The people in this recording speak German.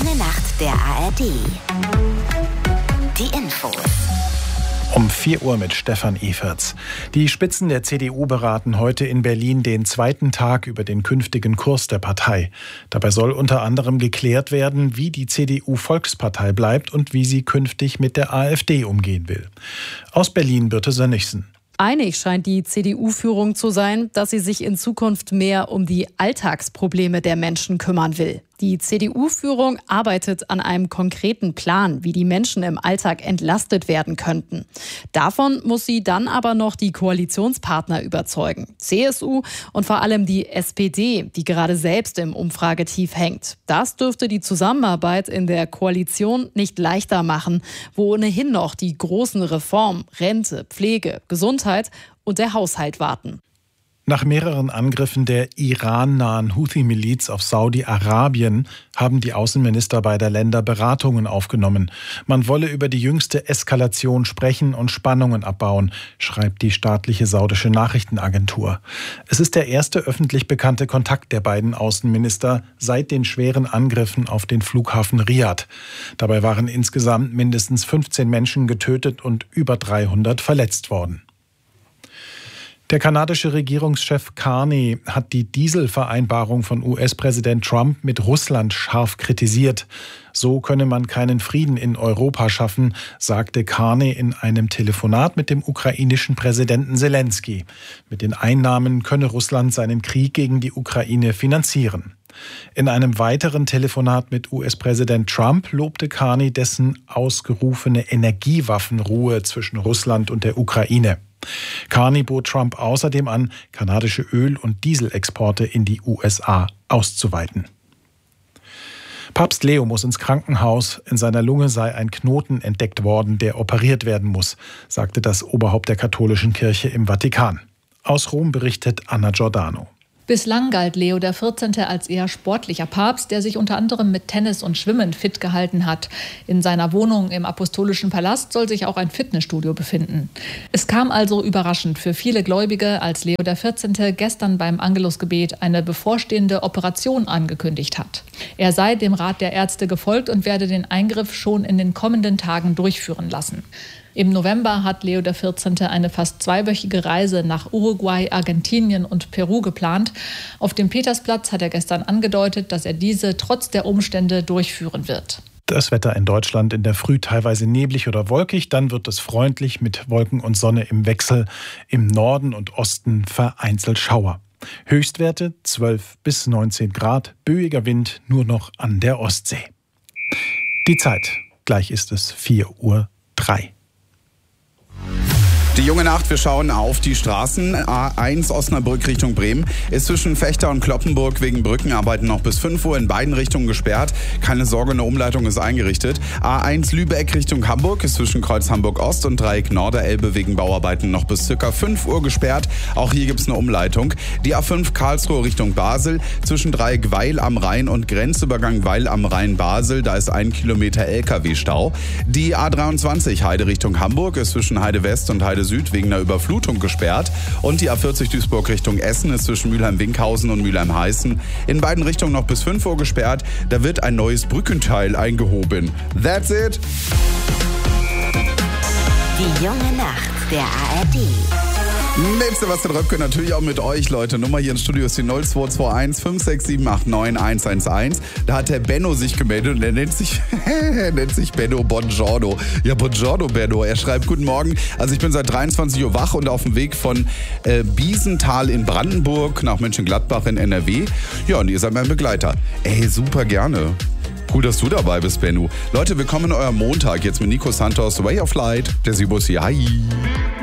junge Nacht der ARD. Die Infos. Um 4 Uhr mit Stefan Eferts. Die Spitzen der CDU beraten heute in Berlin den zweiten Tag über den künftigen Kurs der Partei. Dabei soll unter anderem geklärt werden, wie die CDU Volkspartei bleibt und wie sie künftig mit der AfD umgehen will. Aus Berlin, Birte Sönnigsen. Einig scheint die CDU-Führung zu sein, dass sie sich in Zukunft mehr um die Alltagsprobleme der Menschen kümmern will. Die CDU-Führung arbeitet an einem konkreten Plan, wie die Menschen im Alltag entlastet werden könnten. Davon muss sie dann aber noch die Koalitionspartner überzeugen. CSU und vor allem die SPD, die gerade selbst im Umfragetief hängt. Das dürfte die Zusammenarbeit in der Koalition nicht leichter machen, wo ohnehin noch die großen Reformen, Rente, Pflege, Gesundheit und der Haushalt warten. Nach mehreren Angriffen der irannahen Houthi-Miliz auf Saudi-Arabien haben die Außenminister beider Länder Beratungen aufgenommen. Man wolle über die jüngste Eskalation sprechen und Spannungen abbauen, schreibt die staatliche saudische Nachrichtenagentur. Es ist der erste öffentlich bekannte Kontakt der beiden Außenminister seit den schweren Angriffen auf den Flughafen Riad. Dabei waren insgesamt mindestens 15 Menschen getötet und über 300 verletzt worden. Der kanadische Regierungschef Carney hat die Dieselvereinbarung von US-Präsident Trump mit Russland scharf kritisiert. So könne man keinen Frieden in Europa schaffen, sagte Carney in einem Telefonat mit dem ukrainischen Präsidenten Zelensky. Mit den Einnahmen könne Russland seinen Krieg gegen die Ukraine finanzieren. In einem weiteren Telefonat mit US-Präsident Trump lobte Carney dessen ausgerufene Energiewaffenruhe zwischen Russland und der Ukraine. Carney bot Trump außerdem an, kanadische Öl- und Dieselexporte in die USA auszuweiten. Papst Leo muss ins Krankenhaus. In seiner Lunge sei ein Knoten entdeckt worden, der operiert werden muss, sagte das Oberhaupt der katholischen Kirche im Vatikan. Aus Rom berichtet Anna Giordano. Bislang galt Leo XIV. Als eher sportlicher Papst, der sich unter anderem mit Tennis und Schwimmen fit gehalten hat. In seiner Wohnung im Apostolischen Palast soll sich auch ein Fitnessstudio befinden. Es kam also überraschend für viele Gläubige, als Leo XIV. Gestern beim Angelusgebet eine bevorstehende Operation angekündigt hat. Er sei dem Rat der Ärzte gefolgt und werde den Eingriff schon in den kommenden Tagen durchführen lassen. Im November hat Leo XIV. Eine fast 2-wöchige Reise nach Uruguay, Argentinien und Peru geplant. Auf dem Petersplatz hat er gestern angedeutet, dass er diese trotz der Umstände durchführen wird. Das Wetter in Deutschland in der Früh teilweise neblig oder wolkig, dann wird es freundlich mit Wolken und Sonne im Wechsel. Im Norden und Osten vereinzelt Schauer. Höchstwerte 12 bis 19 Grad, böiger Wind nur noch an der Ostsee. Die Zeit, gleich ist es 4:03 Uhr. Die junge Nacht, wir schauen auf die Straßen. A1 Osnabrück Richtung Bremen ist zwischen Fechter und Cloppenburg wegen Brückenarbeiten noch bis 5 Uhr in beiden Richtungen gesperrt. Keine Sorge, eine Umleitung ist eingerichtet. A1 Lübeck Richtung Hamburg ist zwischen Kreuz Hamburg Ost und Dreieck Norderelbe wegen Bauarbeiten noch bis ca. 5 Uhr gesperrt. Auch hier gibt es eine Umleitung. Die A5 Karlsruhe Richtung Basel zwischen Dreieck Weil am Rhein und Grenzübergang Weil am Rhein Basel. Da ist 1 Kilometer LKW-Stau. Die A23 Heide Richtung Hamburg ist zwischen Heide West und Heide Süd wegen einer Überflutung gesperrt. Und die A40 Duisburg Richtung Essen ist zwischen Mülheim-Winkhausen und Mülheim-Heißen in beiden Richtungen noch bis 5 Uhr gesperrt. Da wird ein neues Brückenteil eingehoben. That's it! Die junge Nacht der ARD. Mit Sebastian Röpke, natürlich auch mit euch, Leute. Nummer hier im Studio ist die 0221 56789 111. Da hat der Benno sich gemeldet und er nennt sich Benno Bongiorno. Ja, Bongiorno, Benno. Er schreibt, guten Morgen. Also ich bin seit 23 Uhr wach und auf dem Weg von Biesenthal in Brandenburg nach Mönchengladbach in NRW. Ja, und ihr seid mein Begleiter. Ey, super gerne. Cool, dass du dabei bist, Benno. Leute, willkommen in eurem Montag. Jetzt mit Nico Santos, Way of Light. Der Sibus hier. Hi.